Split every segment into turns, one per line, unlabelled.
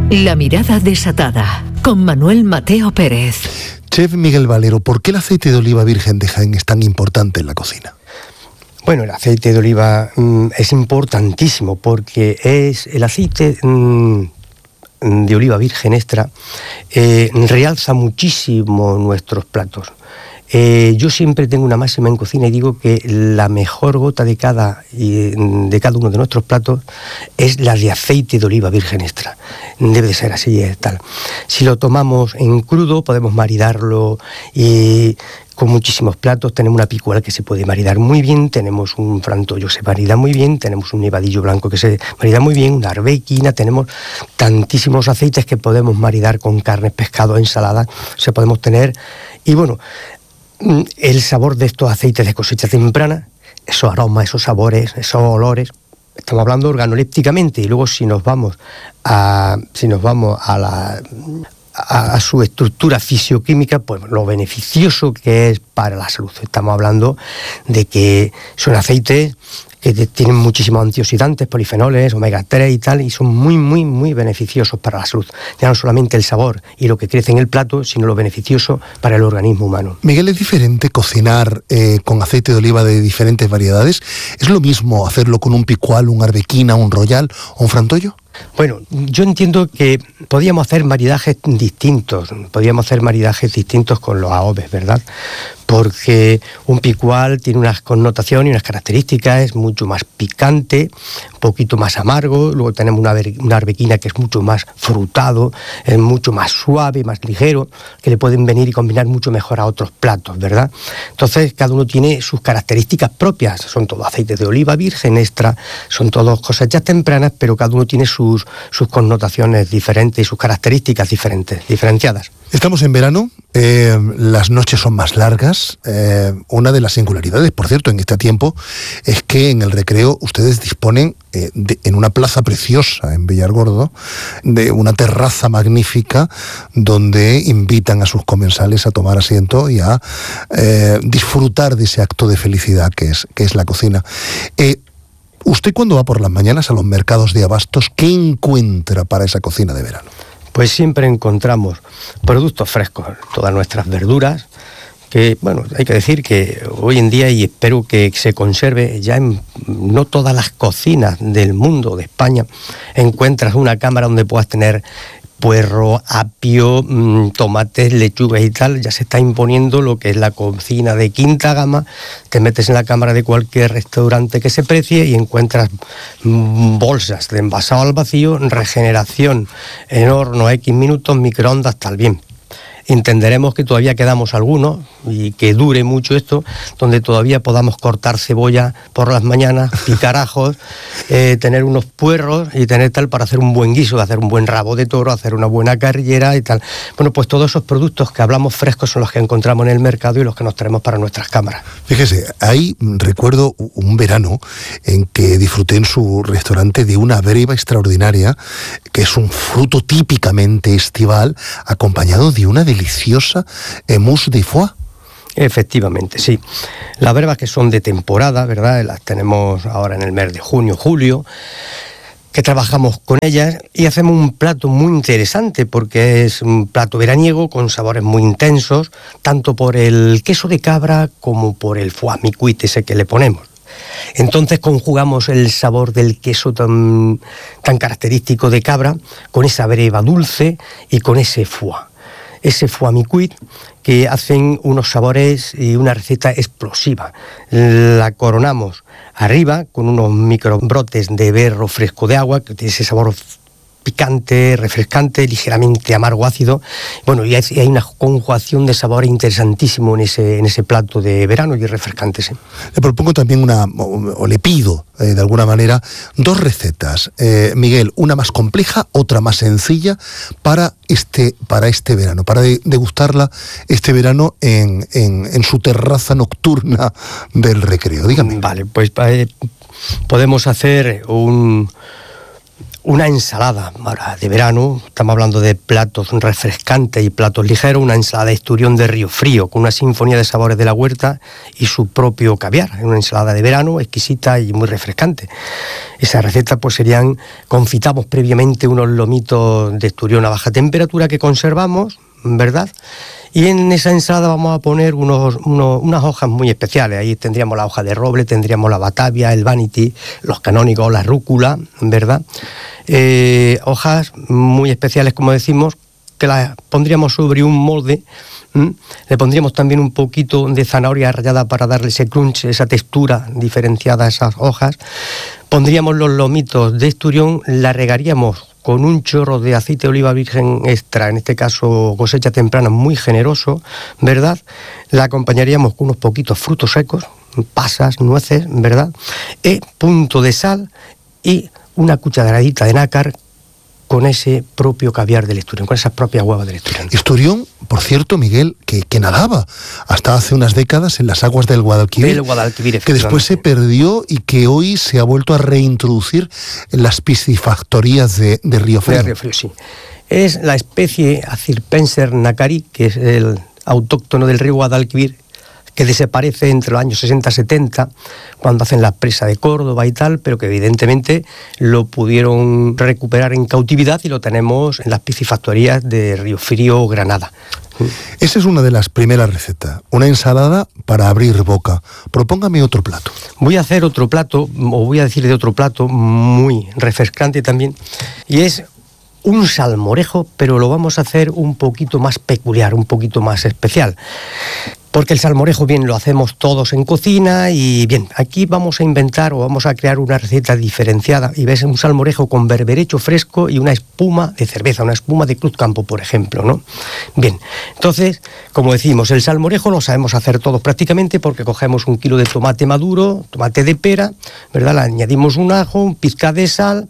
La mirada desatada, con Manuel Mateo Pérez.
Chef Miguel Valero, ¿por qué el aceite de oliva virgen de Jaén es tan importante en la cocina?
Bueno, el aceite de oliva es importantísimo porque es el aceite de oliva virgen extra, realza muchísimo nuestros platos. Yo siempre tengo una máxima en cocina y digo que la mejor gota de cada uno de nuestros platos es la de aceite de oliva virgen extra. Debe de ser así, tal. Si lo tomamos en crudo, podemos maridarlo con muchísimos platos. Tenemos una picual que se puede maridar muy bien, tenemos un frantollo que se marida muy bien, tenemos un nevadillo blanco que se marida muy bien, una arbequina, tenemos tantísimos aceites que podemos maridar con carne, pescado, ensalada, se podemos tener. Y bueno, el sabor de estos aceites de cosecha temprana, esos aromas, esos sabores, esos olores, estamos hablando organolépticamente, y luego si nos vamos a su estructura fisioquímica, pues lo beneficioso que es para la salud. Estamos hablando de que son aceites que tienen muchísimos antioxidantes, polifenoles, omega 3 y tal, y son muy, muy, muy beneficiosos para la salud. Ya no solamente el sabor y lo que crece en el plato, sino lo beneficioso para el organismo humano.
Miguel, ¿es diferente cocinar con aceite de oliva de diferentes variedades? ¿Es lo mismo hacerlo con un picual, un arbequina, un royal o un frantollo?
Bueno, yo entiendo que podíamos hacer maridajes distintos con los AOVEs, ¿verdad? Porque un picual tiene unas connotaciones y unas características, es mucho más picante, un poquito más amargo. Luego tenemos una arbequina que es mucho más frutado, es mucho más suave, más ligero, que le pueden venir y combinar mucho mejor a otros platos, ¿verdad? Entonces, cada uno tiene sus características propias. Son todos aceites de oliva virgen extra, son todos cosechas tempranas, pero cada uno tiene sus connotaciones diferentes y sus características diferenciadas.
Estamos en verano, las noches son más largas. Una de las singularidades, por cierto, en este tiempo, es que en el recreo ustedes disponen, en una plaza preciosa en Villargordo, de una terraza magnífica donde invitan a sus comensales a tomar asiento y a disfrutar de ese acto de felicidad que es la cocina. Usted, cuando va por las mañanas a los mercados de abastos, ¿qué encuentra para esa cocina de verano?
Pues siempre encontramos productos frescos, todas nuestras verduras, que, bueno, hay que decir que hoy en día, y espero que se conserve, ya en no todas las cocinas del mundo, de España, encuentras una cámara donde puedas tener puerro, apio, tomates, lechugas y tal. Ya se está imponiendo lo que es la cocina de quinta gama. Te metes en la cámara de cualquier restaurante que se precie y encuentras bolsas de envasado al vacío, regeneración en horno X minutos, microondas, tal bien. Entenderemos que todavía quedamos algunos y que dure mucho esto, donde todavía podamos cortar cebolla por las mañanas, picar ajos, tener unos puerros y tener tal para hacer un buen guiso, hacer un buen rabo de toro, hacer una buena carrillera y tal. Bueno, pues todos esos productos que hablamos frescos son los que encontramos en el mercado y los que nos traemos para nuestras cámaras.
Fíjese, ahí recuerdo un verano en que disfruté en su restaurante de una breva extraordinaria, que es un fruto típicamente estival, acompañado de una deliciosa mousse de foie.
Efectivamente, sí. Las brevas que son de temporada, ¿verdad? Las tenemos ahora en el mes de junio, julio, que trabajamos con ellas y hacemos un plato muy interesante porque es un plato veraniego con sabores muy intensos, tanto por el queso de cabra como por el foie micuit ese que le ponemos. Entonces conjugamos el sabor del queso tan característico de cabra con esa breva dulce y con ese foie micuit, que hacen unos sabores y una receta explosiva. La coronamos arriba con unos microbrotes de berro fresco de agua, que tiene ese sabor picante, refrescante, ligeramente amargo, ácido. Bueno, y hay una conjugación de sabores interesantísimo en ese plato de verano y refrescante, sí.
Le propongo también o le pido, de alguna manera, dos recetas. Miguel, una más compleja, otra más sencilla para este verano, para degustarla este verano en su terraza nocturna del recreo. Dígame.
Vale, pues podemos hacer Una ensalada, ahora de verano, estamos hablando de platos refrescantes y platos ligeros, una ensalada de esturión de río frío, con una sinfonía de sabores de la huerta y su propio caviar. Una ensalada de verano exquisita y muy refrescante. Esa receta pues serían, confitamos previamente unos lomitos de esturión a baja temperatura que conservamos, ¿verdad? Y en esa ensalada vamos a poner unas hojas muy especiales. Ahí tendríamos la hoja de roble, tendríamos la batavia, el vanity, los canónigos, la rúcula, ¿verdad? Hojas muy especiales, como decimos, que las pondríamos sobre un molde. Le pondríamos también un poquito de zanahoria rallada para darle ese crunch, esa textura diferenciada a esas hojas. Pondríamos los lomitos de esturión, la regaríamos con un chorro de aceite de oliva virgen extra, en este caso cosecha temprana, muy generoso, ¿verdad? La acompañaríamos con unos poquitos frutos secos, pasas, nueces, ¿verdad? Punto de sal y una cucharadita de nácar con ese propio caviar del esturión, con esas propias huevas del esturión.
Esturión, por cierto, Miguel, que nadaba hasta hace unas décadas en las aguas del Guadalquivir, que después se perdió y que hoy se ha vuelto a reintroducir en las piscifactorías de Río Frío.
De Río Frío, sí. Es la especie Acirpenser nacari, que es el autóctono del río Guadalquivir, que desaparece entre los años 60-70, cuando hacen la presa de Córdoba y tal, pero que evidentemente lo pudieron recuperar en cautividad y lo tenemos en las piscifactorías de Río Frío, Granada.
Esa es una de las primeras recetas, una ensalada para abrir boca. Propóngame otro plato.
Voy a hacer otro plato, o voy a decir de otro plato muy refrescante también, y es un salmorejo, pero lo vamos a hacer un poquito más peculiar, un poquito más especial. Porque el salmorejo, bien, lo hacemos todos en cocina y bien, aquí vamos a inventar o vamos a crear una receta diferenciada y ves un salmorejo con berberecho fresco y una espuma de cerveza, una espuma de Cruz Campo, por ejemplo, ¿no? Bien, entonces, como decimos, el salmorejo lo sabemos hacer todos prácticamente porque cogemos 1 kilo de tomate maduro, tomate de pera, ¿verdad? Le añadimos un ajo, un pizca de sal,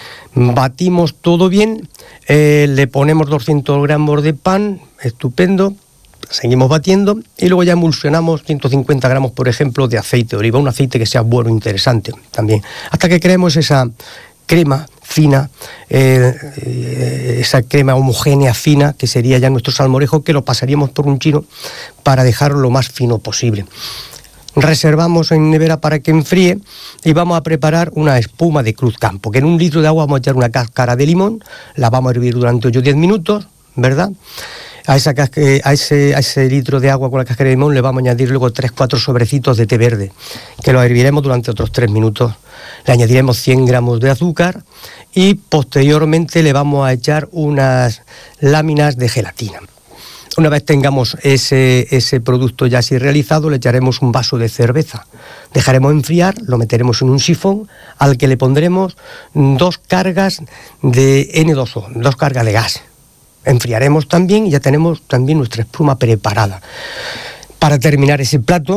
batimos todo bien, le ponemos 200 gramos de pan, estupendo. Seguimos batiendo y luego ya emulsionamos 150 gramos, por ejemplo, de aceite de oliva, un aceite que sea bueno, interesante también, hasta que creemos esa crema fina, esa crema homogénea fina, que sería ya nuestro salmorejo, que lo pasaríamos por un chino para dejarlo lo más fino posible. Reservamos en nevera para que enfríe y vamos a preparar una espuma de Cruz Campo, que en 1 litro de agua vamos a echar una cáscara de limón, la vamos a hervir durante 8 o 10 minutos, ¿verdad? A ese litro de agua con la cáscara de limón le vamos a añadir luego 3-4 sobrecitos de té verde, que lo herviremos durante otros 3 minutos. Le añadiremos 100 gramos de azúcar y posteriormente le vamos a echar unas láminas de gelatina. Una vez tengamos ese producto ya así realizado, le echaremos un vaso de cerveza. Dejaremos enfriar, lo meteremos en un sifón al que le pondremos 2 cargas de N2O, 2 cargas de gas. Enfriaremos también y ya tenemos también nuestra espuma preparada. Para terminar ese plato,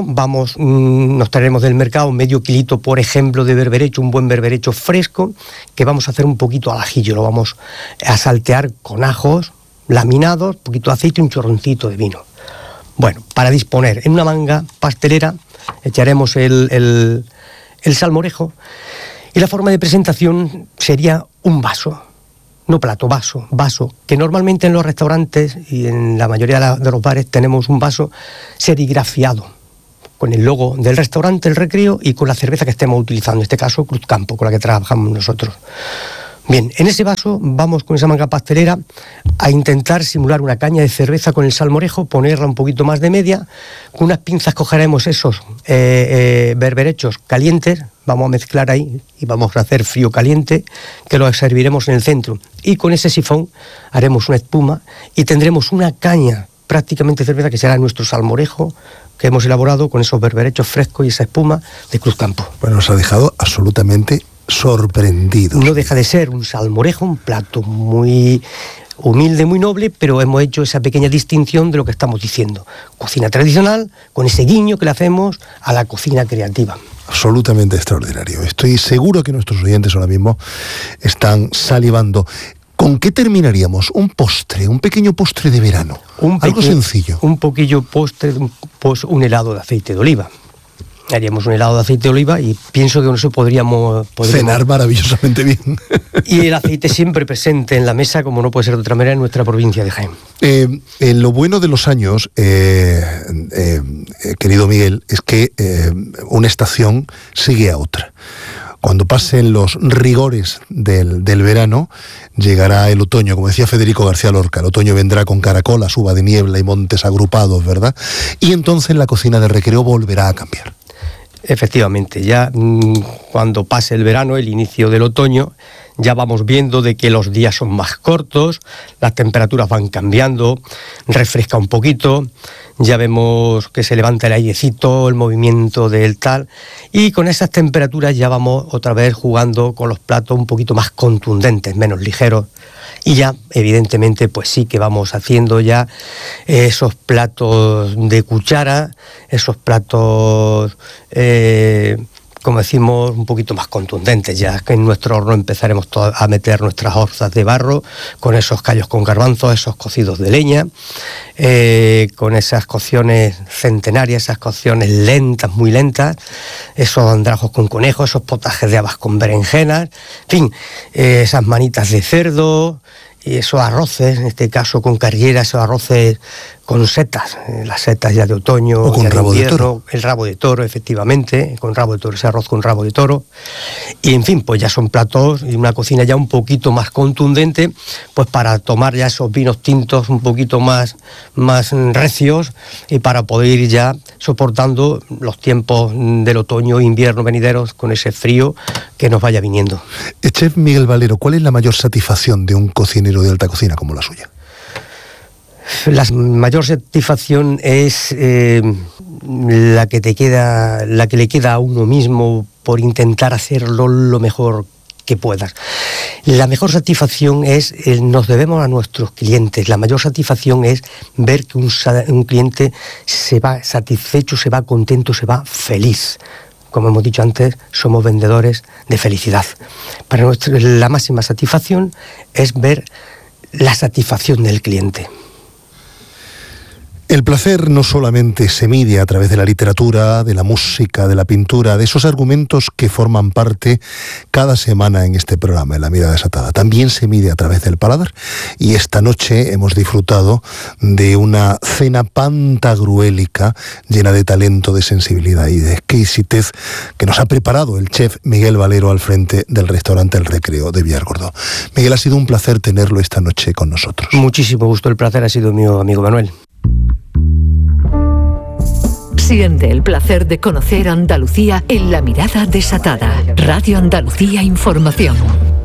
nos traeremos del mercado medio kilito, por ejemplo, de berberecho, un buen berberecho fresco, que vamos a hacer un poquito al ajillo, lo vamos a saltear con ajos laminados, un poquito de aceite y un chorroncito de vino. Bueno, para disponer, en una manga pastelera echaremos el salmorejo y la forma de presentación sería un vaso. No plato, vaso, que normalmente en los restaurantes y en la mayoría de los bares tenemos un vaso serigrafiado, con el logo del restaurante, el Recreo, y con la cerveza que estemos utilizando, en este caso Cruz Campo, con la que trabajamos nosotros. Bien, en ese vaso vamos con esa manga pastelera a intentar simular una caña de cerveza con el salmorejo, ponerla un poquito más de media, con unas pinzas cogeremos esos berberechos calientes, vamos a mezclar ahí y vamos a hacer frío caliente, que lo serviremos en el centro, y con ese sifón haremos una espuma y tendremos una caña prácticamente de cerveza que será nuestro salmorejo que hemos elaborado con esos berberechos frescos y esa espuma de Cruz Campo.
Bueno, nos ha dejado absolutamente sorprendidos.
No deja de ser un salmorejo, un plato muy humilde, muy noble, pero hemos hecho esa pequeña distinción de lo que estamos diciendo. Cocina tradicional, con ese guiño que le hacemos a la cocina creativa.
Absolutamente extraordinario. Estoy seguro que nuestros oyentes ahora mismo están salivando. ¿Con qué terminaríamos? Un postre, un pequeño postre de verano. Algo sencillo.
Un poquillo postre, un helado de aceite de oliva. haríamos un helado de aceite de oliva y pienso que con eso podríamos
cenar maravillosamente bien.
Y el aceite siempre presente en la mesa, como no puede ser de otra manera, en nuestra provincia de Jaén.
Lo bueno de los años, querido Miguel, es que una estación sigue a otra. Cuando pasen los rigores del verano, llegará el otoño, como decía Federico García Lorca, el otoño vendrá con caracolas, uva de niebla y montes agrupados, ¿verdad? Y entonces la cocina de recreo volverá a cambiar.
Efectivamente, ya cuando pase el verano, el inicio del otoño, ya vamos viendo de que los días son más cortos, las temperaturas van cambiando, refresca un poquito, ya vemos que se levanta el airecito, el movimiento del tal, y con esas temperaturas ya vamos otra vez jugando con los platos un poquito más contundentes, menos ligeros, y ya evidentemente pues sí que vamos haciendo ya esos platos de cuchara, esos platos como decimos, un poquito más contundentes, ya que en nuestro horno empezaremos a meter nuestras horzas de barro, con esos callos con garbanzos, esos cocidos de leña, con esas cocciones centenarias, esas cocciones lentas, muy lentas, esos andrajos con conejo, esos potajes de habas con berenjenas, en fin, esas manitas de cerdo, y esos arroces, en este caso con carriera, esos arroces con setas, las setas ya de otoño,
o con
ya de
rabo
invierno,
de toro.
El rabo de toro, efectivamente, con rabo de toro, ese arroz con rabo de toro. Y en fin, pues ya son platos y una cocina ya un poquito más contundente, pues para tomar ya esos vinos tintos un poquito más recios y para poder ir ya soportando los tiempos del otoño e invierno venideros con ese frío que nos vaya viniendo.
Chef Miguel Valero, ¿cuál es la mayor satisfacción de un cocinero de alta cocina como la suya?
La mayor satisfacción es la que le queda a uno mismo por intentar hacerlo lo mejor que puedas. La mejor satisfacción es, nos debemos a nuestros clientes, la mayor satisfacción es ver que un cliente se va satisfecho, se va contento, se va feliz. Como hemos dicho antes, somos vendedores de felicidad. Para nosotros la máxima satisfacción es ver la satisfacción del cliente.
El placer no solamente se mide a través de la literatura, de la música, de la pintura, de esos argumentos que forman parte cada semana en este programa, en La Mirada Desatada. También se mide a través del paladar. Y esta noche hemos disfrutado de una cena pantagruélica llena de talento, de sensibilidad y de exquisitez que nos ha preparado el chef Miguel Valero al frente del restaurante El Recreo de Villargordó. Miguel, ha sido un placer tenerlo esta noche con nosotros.
Muchísimo gusto, el placer ha sido mío, amigo Manuel.
Siente el placer de conocer Andalucía en La Mirada Desatada. Radio Andalucía Información.